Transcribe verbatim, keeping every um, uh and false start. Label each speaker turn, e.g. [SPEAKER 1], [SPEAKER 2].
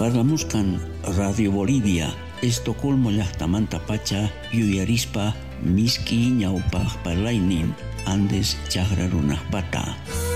[SPEAKER 1] Parlamuscan Radio Bolivia, Estocolmo llaqtamanta pacha yuyarispa miski ñawpaq parlaynin Andes chaqra runaqpata.